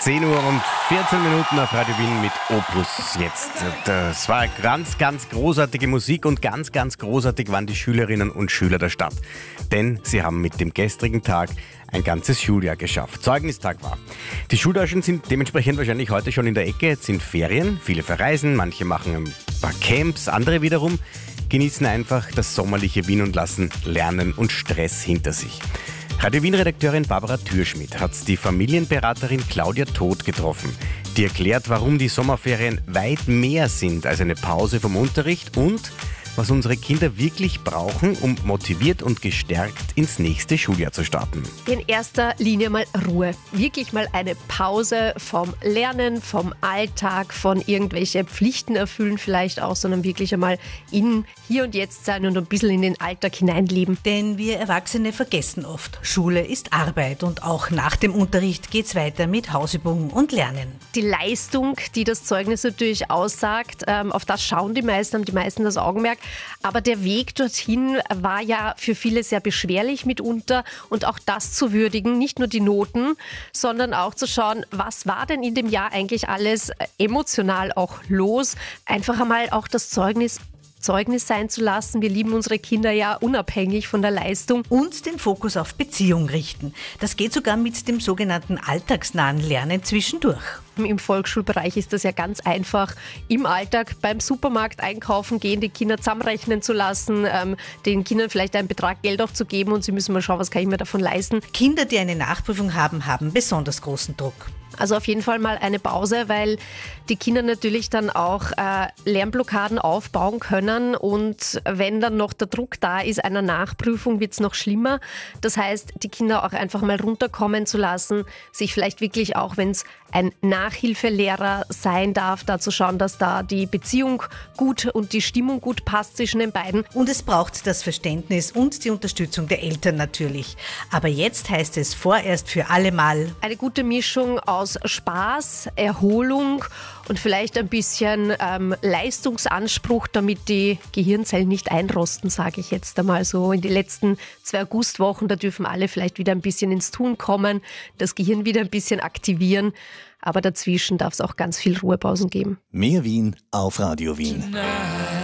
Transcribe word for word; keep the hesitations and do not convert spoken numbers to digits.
zehn Uhr und vierzehn Minuten auf Radio Wien mit Opus jetzt. Das war ganz, ganz großartige Musik und ganz, ganz großartig waren die Schülerinnen und Schüler der Stadt. Denn sie haben mit dem gestrigen Tag ein ganzes Schuljahr geschafft. Zeugnistag war. Die Schultaschen sind dementsprechend wahrscheinlich heute schon in der Ecke. Jetzt sind Ferien, viele verreisen, manche machen ein paar Camps, andere wiederum genießen einfach das sommerliche Wien und lassen Lernen und Stress hinter sich. Radio Wien-Redakteurin Barbara Türschmidt hat die Familienberaterin Claudia Todt getroffen. Die erklärt, warum die Sommerferien weit mehr sind als eine Pause vom Unterricht und was unsere Kinder wirklich brauchen, um motiviert und gestärkt ins nächste Schuljahr zu starten. In erster Linie mal Ruhe. Wirklich mal eine Pause vom Lernen, vom Alltag, von irgendwelche Pflichten erfüllen vielleicht auch, sondern wirklich einmal in Hier und Jetzt sein und ein bisschen in den Alltag hineinleben. Denn wir Erwachsene vergessen oft, Schule ist Arbeit und auch nach dem Unterricht geht's weiter mit Hausübungen und Lernen. Die Leistung, die das Zeugnis natürlich aussagt, ähm, auf das schauen die meisten, haben die meisten das Augenmerk. Aber der Weg dorthin war ja für viele sehr beschwerlich mitunter und auch das zu würdigen, nicht nur die Noten, sondern auch zu schauen, was war denn in dem Jahr eigentlich alles emotional auch los. Einfach einmal auch das Zeugnis Zeugnis sein zu lassen. Wir lieben unsere Kinder ja unabhängig von der Leistung. Und den Fokus auf Beziehung richten. Das geht sogar mit dem sogenannten alltagsnahen Lernen zwischendurch. Im Volksschulbereich ist das ja ganz einfach, im Alltag beim Supermarkt einkaufen gehen, die Kinder zusammenrechnen zu lassen, ähm, den Kindern vielleicht einen Betrag Geld auch zu geben und sie müssen mal schauen, was kann ich mir davon leisten. Kinder, die eine Nachprüfung haben, haben besonders großen Druck. Also auf jeden Fall mal eine Pause, weil die Kinder natürlich dann auch äh, Lernblockaden aufbauen können und wenn dann noch der Druck da ist einer Nachprüfung, wird es noch schlimmer. Das heißt, die Kinder auch einfach mal runterkommen zu lassen, sich vielleicht wirklich auch, wenn es ein Nachhilfelehrer sein darf, da zu schauen, dass da die Beziehung gut und die Stimmung gut passt zwischen den beiden. Und es braucht das Verständnis und die Unterstützung der Eltern natürlich. Aber jetzt heißt es vorerst für alle Mal eine gute Mischung aus Spaß, Erholung und vielleicht ein bisschen ähm, Leistungsanspruch, damit die Gehirnzellen nicht einrosten, sage ich jetzt einmal so. In die letzten zwei Augustwochen, da dürfen alle vielleicht wieder ein bisschen ins Tun kommen, das Gehirn wieder ein bisschen aktivieren. Aber dazwischen darf es auch ganz viel Ruhepausen geben. Mehr Wien auf Radio Wien.